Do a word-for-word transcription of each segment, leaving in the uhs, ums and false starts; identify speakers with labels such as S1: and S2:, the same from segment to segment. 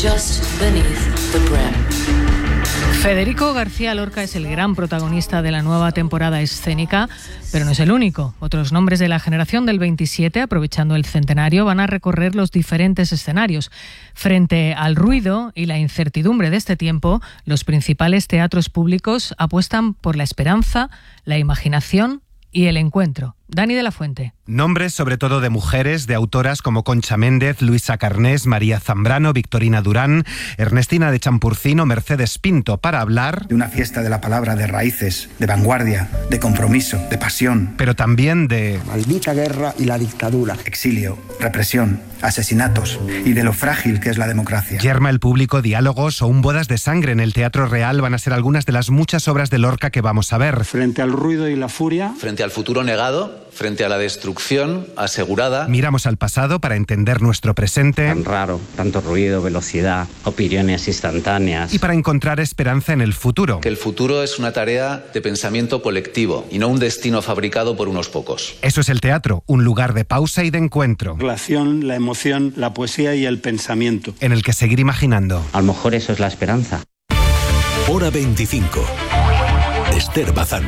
S1: just beneath the brim.
S2: Federico García Lorca es el gran protagonista de la nueva temporada escénica, pero no es el único. Otros nombres de la generación del veintisiete, aprovechando el centenario, van a recorrer los diferentes escenarios. Frente al ruido y la incertidumbre de este tiempo, los principales teatros públicos apuestan por la esperanza, la imaginación y el encuentro. Dani de la Fuente.
S3: Nombres sobre todo de mujeres, de autoras como Concha Méndez, Luisa Carnés, María Zambrano, Victorina Durán, Ernestina de Champurcino, Mercedes Pinto, para hablar
S4: de una fiesta de la palabra, de raíces, de vanguardia, de compromiso, de pasión.
S3: Pero también de
S4: maldita guerra y la dictadura, exilio, represión, asesinatos y de lo frágil que es la democracia.
S3: Yerma el público, diálogos o un bodas de sangre en el Teatro Real van a ser algunas de las muchas obras de Lorca que vamos a ver.
S5: Frente al ruido y la furia,
S6: frente al futuro negado, frente a la destrucción asegurada.
S3: Miramos al pasado para entender nuestro presente.
S7: Tan raro, tanto ruido, velocidad, opiniones instantáneas.
S3: Y para encontrar esperanza en el futuro.
S6: Que el futuro es una tarea de pensamiento colectivo y no un destino fabricado por unos pocos.
S3: Eso es el teatro, un lugar de pausa y de encuentro.
S5: La relación, la emoción, la poesía y el pensamiento.
S3: En el que seguir imaginando.
S7: A lo mejor eso es la esperanza.
S8: Hora veinticinco. Esther Bazán.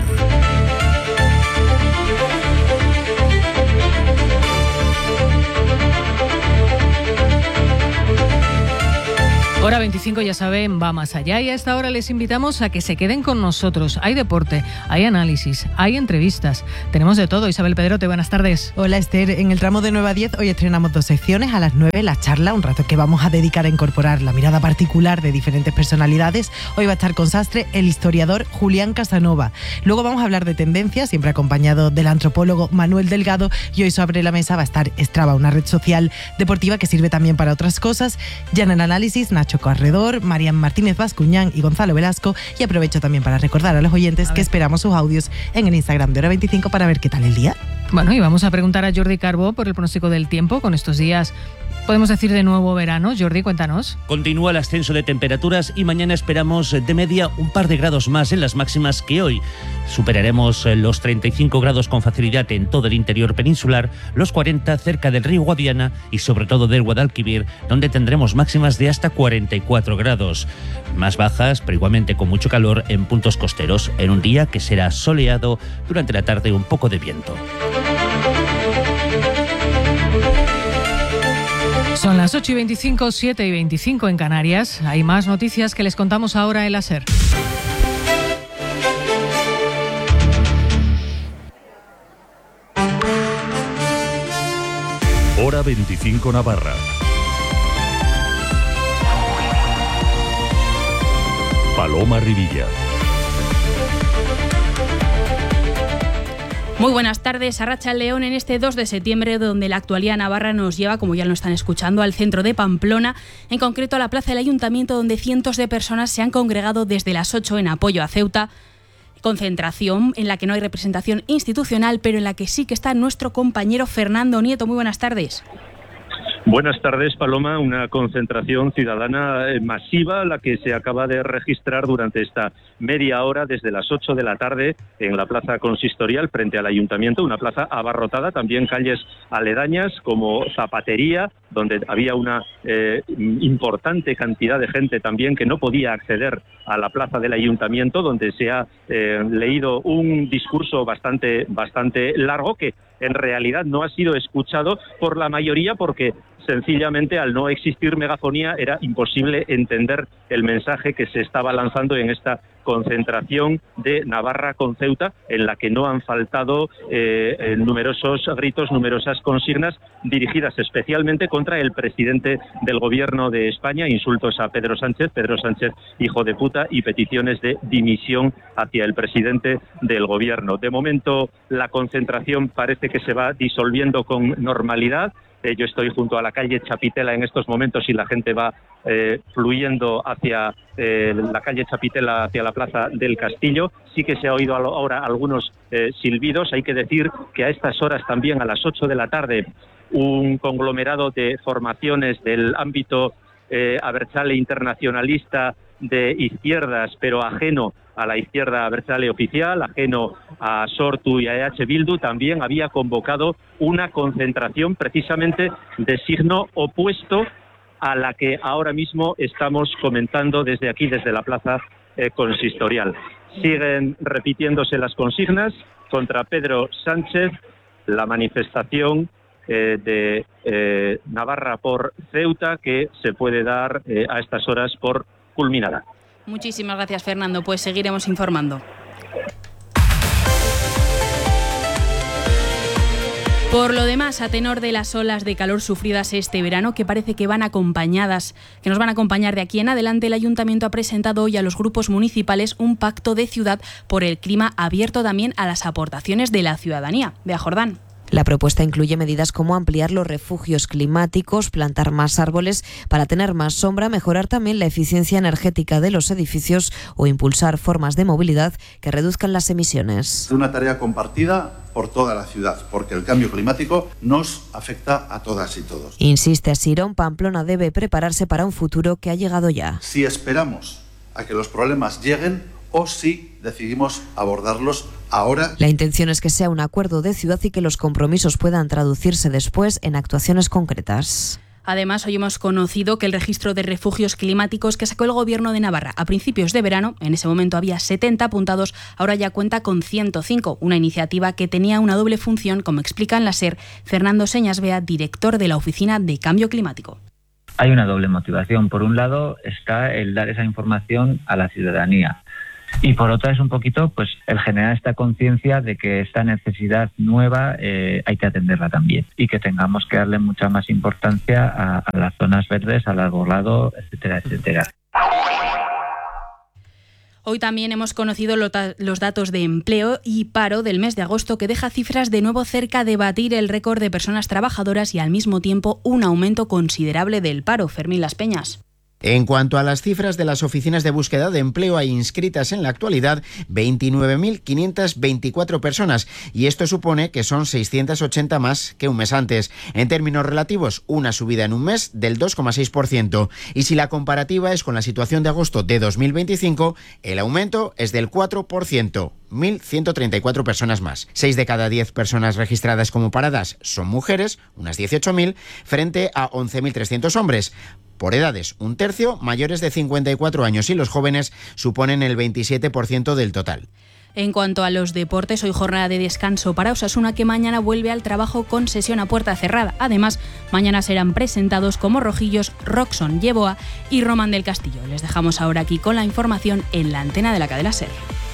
S2: Hora veinticinco, ya saben, va más allá y a esta hora les invitamos a que se queden con nosotros. Hay deporte, hay análisis, hay entrevistas, tenemos de todo. Isabel Pedrote, buenas tardes.
S9: Hola Esther, en el tramo de nueve a diez hoy estrenamos dos secciones. A las nueve la charla, un rato que vamos a dedicar a incorporar la mirada particular de diferentes personalidades. Hoy va a estar con Sastre el historiador Julián Casanova. Luego vamos a hablar de tendencias, siempre acompañado del antropólogo Manuel Delgado, y hoy sobre la mesa va a estar Strava, una red social deportiva que sirve también para otras cosas. Ya en el análisis, Nacho Corredor, Marian Martínez Bascuñán y Gonzalo Velasco. Y aprovecho también para recordar a los oyentes que esperamos sus audios en el Instagram de Hora veinticinco para ver qué tal el día.
S2: Bueno, y vamos a preguntar a Jordi Carbó por el pronóstico del tiempo con estos días. Podemos decir de nuevo verano. Jordi, cuéntanos.
S10: Continúa el ascenso de temperaturas y mañana esperamos de media un par de grados más en las máximas que hoy. Superaremos los treinta y cinco grados con facilidad en todo el interior peninsular, los cuarenta cerca del río Guadiana y sobre todo del Guadalquivir, donde tendremos máximas de hasta cuarenta y cuatro grados. Más bajas, pero igualmente con mucho calor en puntos costeros, en un día que será soleado, durante la tarde un poco de viento.
S2: Son las ocho y veinticinco, siete y veinticinco en Canarias. Hay más noticias que les contamos ahora en la SER.
S8: Hora veinticinco Navarra. Paloma Rivilla.
S11: Muy buenas tardes, Arratsaldeon en este dos de septiembre, donde la actualidad navarra nos lleva, como ya lo están escuchando, al centro de Pamplona, en concreto a la plaza del Ayuntamiento, donde cientos de personas se han congregado desde las ocho en apoyo a Ceuta. Concentración en la que no hay representación institucional, pero en la que sí que está nuestro compañero Fernando Nieto. Muy buenas tardes.
S12: Buenas tardes, Paloma. Una concentración ciudadana masiva, la que se acaba de registrar durante esta media hora desde las ocho de la tarde en la plaza consistorial frente al ayuntamiento, una plaza abarrotada, también calles aledañas como Zapatería, donde había una eh, importante cantidad de gente también que no podía acceder a la plaza del ayuntamiento, donde se ha eh, leído un discurso bastante, bastante largo que en realidad no ha sido escuchado por la mayoría porque sencillamente al no existir megafonía era imposible entender el mensaje que se estaba lanzando en esta concentración de Navarra con Ceuta, en la que no han faltado eh, numerosos gritos, numerosas consignas dirigidas especialmente contra el presidente del gobierno de España, insultos a Pedro Sánchez, Pedro Sánchez hijo de puta, y peticiones de dimisión hacia el presidente del gobierno. De momento la concentración parece que se va disolviendo con normalidad. Yo estoy junto a la calle Chapitela en estos momentos y la gente va eh, fluyendo hacia eh, la calle Chapitela, hacia la Plaza del Castillo. Sí que se ha oído ahora algunos eh, silbidos. Hay que decir que a estas horas también, a las ocho de la tarde, un conglomerado de formaciones del ámbito eh, abertzale internacionalista de izquierdas, pero ajeno a la izquierda abertzale oficial, ajeno a Sortu y a E H Bildu, también había convocado una concentración precisamente de signo opuesto a la que ahora mismo estamos comentando desde aquí, desde la plaza eh, consistorial. Siguen repitiéndose las consignas contra Pedro Sánchez, la manifestación eh, de eh, Navarra por Ceuta, que se puede dar eh, a estas horas por culminada.
S11: Muchísimas gracias, Fernando. Pues seguiremos informando. Por lo demás, a tenor de las olas de calor sufridas este verano, que parece que van acompañadas, que nos van a acompañar de aquí en adelante, el Ayuntamiento ha presentado hoy a los grupos municipales un pacto de ciudad por el clima abierto también a las aportaciones de la ciudadanía. Bea Jordán.
S13: La propuesta incluye medidas como ampliar los refugios climáticos, plantar más árboles para tener más sombra, mejorar también la eficiencia energética de los edificios o impulsar formas de movilidad que reduzcan las emisiones.
S14: Es una tarea compartida por toda la ciudad, porque el cambio climático nos afecta a todas y todos.
S13: Insiste Asirón, Pamplona debe prepararse para un futuro que ha llegado ya.
S14: Si esperamos a que los problemas lleguen o si decidimos abordarlos ahora.
S13: La intención es que sea un acuerdo de ciudad y que los compromisos puedan traducirse después en actuaciones concretas.
S11: Además, hoy hemos conocido que el registro de refugios climáticos que sacó el Gobierno de Navarra a principios de verano, en ese momento había setenta apuntados, ahora ya cuenta con ciento cinco, una iniciativa que tenía una doble función, como explica en la SER Fernando Señasbea, director de la Oficina de Cambio Climático.
S15: Hay una doble motivación. Por un lado está el dar esa información a la ciudadanía. Y por otra es un poquito pues el generar esta conciencia de que esta necesidad nueva eh, hay que atenderla también y que tengamos que darle mucha más importancia a, a las zonas verdes, al arbolado, etcétera, etcétera.
S11: Hoy también hemos conocido los datos de empleo y paro del mes de agosto, que deja cifras de nuevo cerca de batir el récord de personas trabajadoras y al mismo tiempo un aumento considerable del paro. Fermín Las Peñas.
S16: En cuanto a las cifras de las oficinas de búsqueda de empleo, hay inscritas en la actualidad veintinueve mil quinientas veinticuatro personas y esto supone que son seiscientas ochenta más que un mes antes. En términos relativos, una subida en un mes del dos coma seis por ciento. Y si la comparativa es con la situación de agosto de dos mil veinticinco, el aumento es del cuatro por ciento. mil ciento treinta y cuatro personas más. seis de cada diez personas registradas como paradas son mujeres, unas dieciocho mil, frente a once mil trescientos hombres. Por edades, un tercio mayores de cincuenta y cuatro años y los jóvenes suponen el veintisiete por ciento del total.
S11: En cuanto a los deportes, hoy jornada de descanso para Osasuna, que mañana vuelve al trabajo con sesión a puerta cerrada. Además, mañana serán presentados como rojillos Roxon Yeboa y Román del Castillo. Les dejamos ahora aquí con la información en la antena de la cadena SER.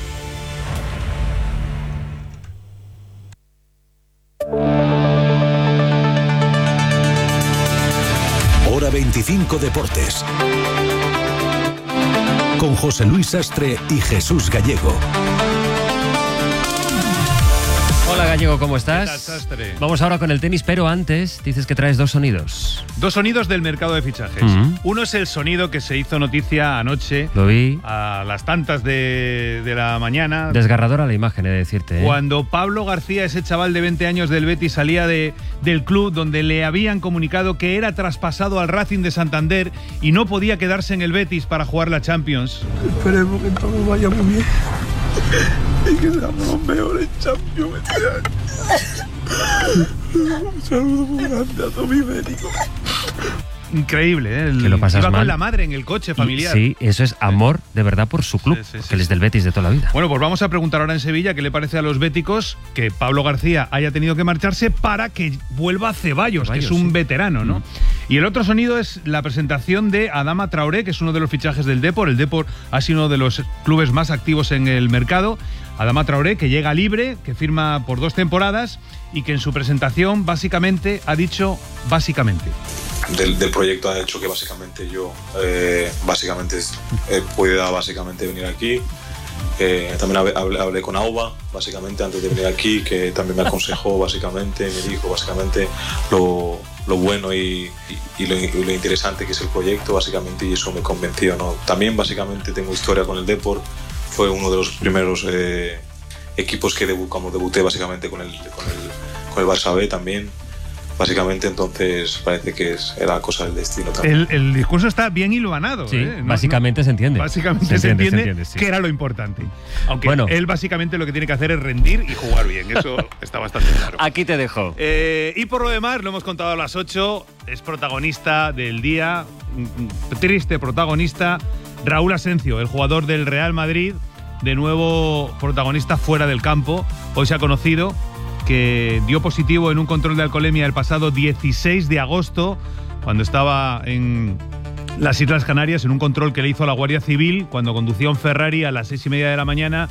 S8: Hora veinticinco Deportes. Con José Luis Sastre y Jesús Gallego.
S17: Hola Gallego, ¿cómo estás?
S18: ¿Qué tal, Sastre?
S17: Vamos ahora con el tenis, pero antes dices que traes dos sonidos.
S18: Dos sonidos del mercado de fichajes.
S17: Uh-huh.
S18: Uno es el sonido que se hizo noticia anoche.
S17: Lo vi.
S18: A las tantas de, de la mañana.
S17: Desgarradora la imagen, he de decirte. ¿eh?
S18: Cuando Pablo García, ese chaval de veinte años del Betis, salía de, del club donde le habían comunicado que era traspasado al Racing de Santander y no podía quedarse en el Betis para jugar la Champions.
S19: Esperemos que todo vaya muy bien y que seamos los mejores Champions este año. Un saludo muy grande a todo mi médico.
S18: Increíble, ¿eh? El,
S17: que lo pasas
S18: iba
S17: mal.
S18: Con la madre en el coche familiar.
S17: Y, sí, eso es amor de verdad por su club, sí, sí, porque sí, él es del Betis de toda la vida.
S18: Bueno, pues vamos a preguntar ahora en Sevilla qué le parece a los béticos que Pablo García haya tenido que marcharse para que vuelva Ceballos, Ceballos que es un sí. veterano, ¿no? Mm. Y el otro sonido es la presentación de Adama Traoré, que es uno de los fichajes del Depor. El Depor ha sido uno de los clubes más activos en el mercado. Adama Traoré, que llega libre, que firma por dos temporadas y que en su presentación básicamente ha dicho básicamente.
S20: Del, del proyecto ha hecho que básicamente yo eh, básicamente eh, pueda básicamente venir aquí. Eh, también hablé, hablé con Auba básicamente antes de venir aquí, que también me aconsejó básicamente, me dijo básicamente lo, lo bueno y, y, y, lo, y lo interesante que es el proyecto básicamente, y eso me convenció, ¿no? También básicamente tengo historia con el Depor, fue uno de los primeros eh, equipos que debu, como debuté básicamente con el, con el, con el Barça B también. básicamente entonces parece que es, era cosa del destino también.
S18: El, el discurso está bien hilvanado.
S17: Sí,
S18: ¿eh? No,
S17: básicamente
S18: no,
S17: se entiende.
S18: Básicamente se,
S17: se
S18: entiende,
S17: entiende, se entiende sí.
S18: que era lo importante. Aunque
S17: bueno.
S18: él básicamente lo que tiene que hacer es rendir y jugar bien. Eso está bastante claro.
S17: Aquí te dejo.
S18: Eh, y por lo demás, lo hemos contado a las ocho, es protagonista del día, triste protagonista, Raúl Asencio, el jugador del Real Madrid, de nuevo protagonista fuera del campo. Hoy se ha conocido que dio positivo en un control de alcoholemia el pasado dieciséis de agosto, cuando estaba en las Islas Canarias, en un control que le hizo la Guardia Civil cuando conducía un Ferrari a las seis y media de la mañana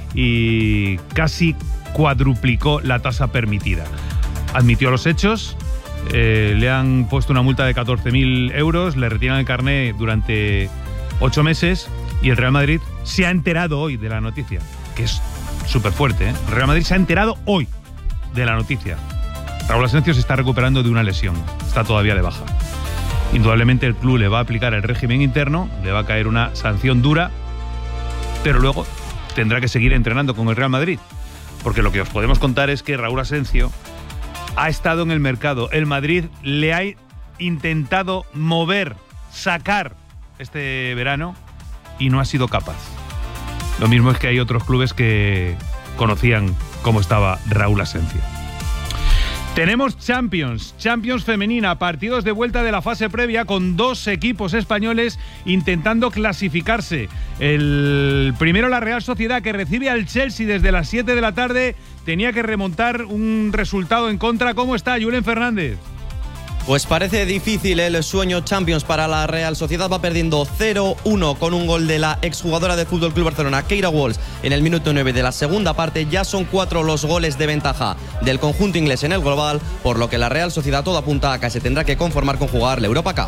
S18: y casi cuadruplicó la tasa permitida. Admitió los hechos, eh, le han puesto una multa de catorce mil euros, le retiran el carné durante ocho meses y el Real Madrid se ha enterado hoy de la noticia, que es súper fuerte, ¿eh? El Real Madrid se ha enterado hoy de la noticia. Raúl Asencio se está recuperando de una lesión, está todavía de baja. Indudablemente el club le va a aplicar el régimen interno, le va a caer una sanción dura, pero luego tendrá que seguir entrenando con el Real Madrid. Porque lo que os podemos contar es que Raúl Asencio ha estado en el mercado. El Madrid le ha intentado mover, sacar este verano y no ha sido capaz. Lo mismo es que hay otros clubes que conocían cómo estaba Raúl Asencio. Tenemos Champions, Champions femenina, partidos de vuelta de la fase previa con dos equipos españoles intentando clasificarse. El primero, la Real Sociedad, que recibe al Chelsea desde las siete de la tarde, tenía que remontar un resultado en contra. ¿Cómo está, Julen Fernández?
S21: Pues parece difícil el sueño Champions para la Real Sociedad. Va perdiendo cero uno con un gol de la exjugadora del F C Barcelona, Keira Walsh, en el minuto nueve de la segunda parte. Ya son cuatro los goles de ventaja del conjunto inglés en el global, por lo que la Real Sociedad todo apunta a que se tendrá que conformar con jugar la Europa Cup.